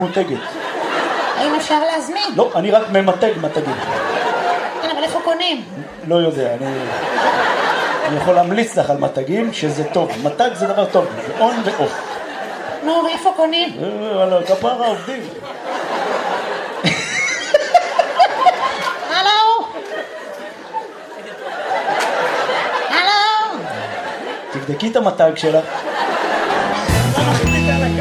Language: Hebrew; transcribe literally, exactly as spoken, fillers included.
מותגת. האם אפשר להזמין? לא, אני רק ממתג מתגים. כן, אבל איפה קונים? לא יודע, אני... אני יכול להמליץ לך על מתגים שזה טוב. מתג זה דבר טוב, זה און ואוף. נו, ואיפה קונים? וואלה, כפרה עובדים. הלו? הלו? תבדקי את המתג שלך. אתה מחליט על הקו.